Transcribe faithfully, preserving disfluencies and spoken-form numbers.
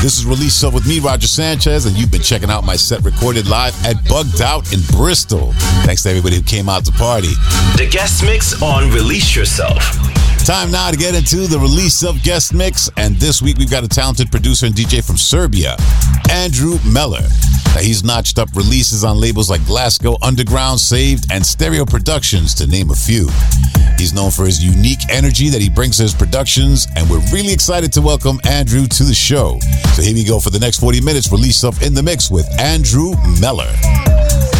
This is Release Yourself with me, Roger Sanchez, and you've been checking out my set recorded live at Bugged Out in Bristol. Thanks to everybody who came out to party. The guest mix on Release Yourself. Time now to get into the Release Yourself guest mix, and this week we've got a talented producer and D J from Serbia, Andrew Meller. Now, he's notched up releases on labels like Glasgow Underground, Saved, and Stereo Productions, to name a few. He's known for his unique energy that he brings to his productions, and we're really excited to welcome Andrew to the show. So here we go for the next forty minutes, Release Yourself in the Mix with Andrew Meller.